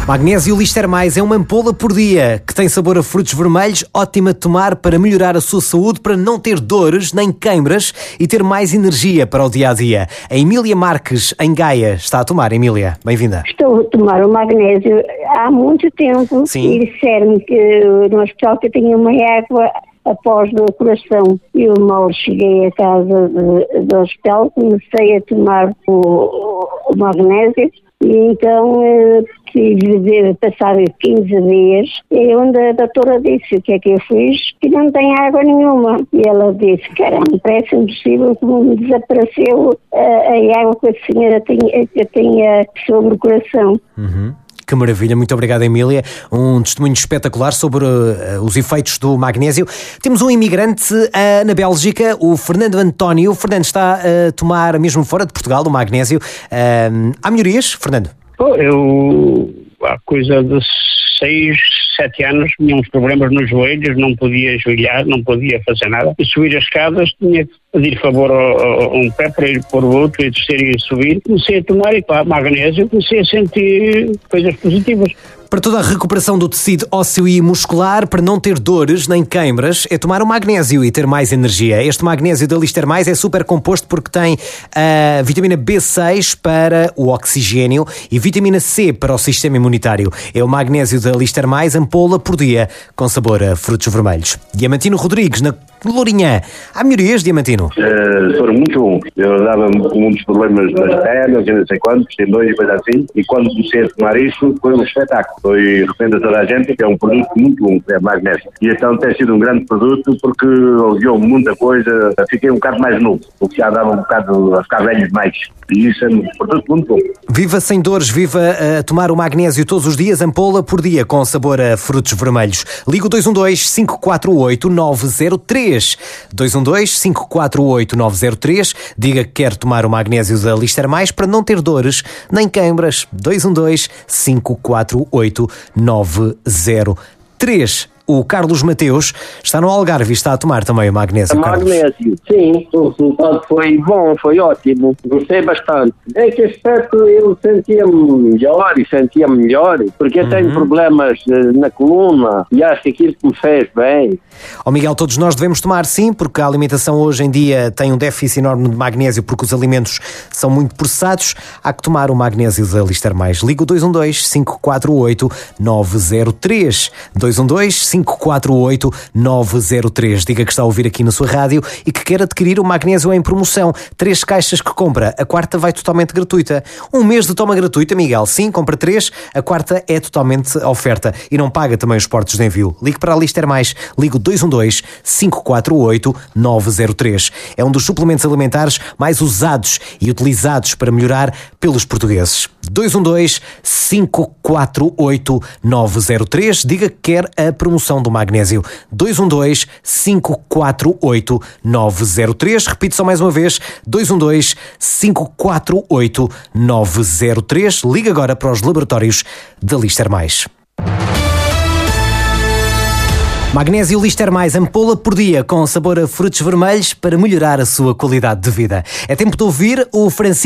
Magnésio Lister Mais é uma ampola por dia que tem sabor a frutos vermelhos, ótima de tomar para melhorar a sua saúde, para não ter dores nem queimbras e ter mais energia para o dia-a-dia. A Emília Marques, em Gaia, está a tomar. Emília, bem-vinda. Estou a tomar o magnésio há muito tempo. Sim. E disseram-me que no hospital que eu tinha uma água após do coração. Eu mal cheguei a casa do hospital, comecei a tomar o magnésio. E então tive de passar 15 dias, e onde a doutora disse o que é que eu fiz, que não tem água nenhuma. E ela disse, caramba, parece impossível como me desapareceu a água que a senhora tinha sobre o coração. Uhum. Que maravilha, muito obrigado, Emília. Um testemunho espetacular sobre os efeitos do magnésio. Temos um imigrante na Bélgica, o Fernando António. O Fernando está a tomar, mesmo fora de Portugal, o magnésio. Há melhorias, Fernando? Eu, há coisa de 6, 7 anos, tinha uns problemas nos joelhos, não podia ajoelhar, não podia fazer nada. E subir as escadas, tinha que pedir favor a um pé para ir pôr o outro e descer e subir. Comecei a tomar magnésio, comecei a sentir coisas positivas. Para toda a recuperação do tecido ósseo e muscular, para não ter dores nem queimbras, é tomar o magnésio e ter mais energia. Este magnésio da Lister Mais é super composto porque tem a vitamina B6 para o oxigênio e vitamina C para o sistema imunitário. É o magnésio da Lister Mais, ampola por dia, com sabor a frutos vermelhos. Diamantino Rodrigues, na Lourinhã. Há melhorias, Diamantino? Foram muito bons. Eu dava-me com muitos problemas nas pernas e não sei quantos, tendões e coisa assim, e quando comecei a tomar isso, foi um espetáculo. Foi, recomendo a toda a gente, que é um produto muito bom, é magnésio. E então tem sido um grande produto porque aliviou muita coisa, fiquei um bocado mais novo, porque já dava um bocado a ficar velho demais. E isso é um produto muito bom. Viva sem dores, viva a tomar o magnésio todos os dias, ampola por dia, com sabor a frutos vermelhos. Liga o 212-548-903. 212-548-903. Diga que quer tomar o magnésio da Lister Mais para não ter dores nem queimbras. 212-548-903. O Carlos Mateus está no Algarve e está a tomar também o magnésio. Magnésio, sim, o resultado foi bom, foi ótimo, gostei bastante. É que aspecto eu sentia-me melhor, porque eu tenho problemas na coluna e acho que aquilo que me fez bem. Miguel, todos nós devemos tomar, sim, porque a alimentação hoje em dia tem um déficit enorme de magnésio porque os alimentos são muito processados. Há que tomar o magnésio da Lister Mais. Liga o 212-548-903. 212-548-903. Diga que está a ouvir aqui na sua rádio e que quer adquirir o magnésio em promoção. 3 caixas que compra, a quarta vai totalmente gratuita. 1 mês de toma gratuita, Miguel. Sim, compra 3, a quarta é totalmente oferta e não paga também os portos de envio. Ligue para a Lister Mais. Ligue o 212-548-903. É um dos suplementos alimentares mais usados e utilizados para melhorar pelos portugueses. 212-548-903. Diga que quer a promoção do magnésio. 212-548-903. Repito só mais uma vez. 212-548-903. Liga agora para os laboratórios da Lister Mais. Magnésio Lister Mais, ampola por dia, com sabor a frutos vermelhos para melhorar a sua qualidade de vida. É tempo de ouvir o Francisco.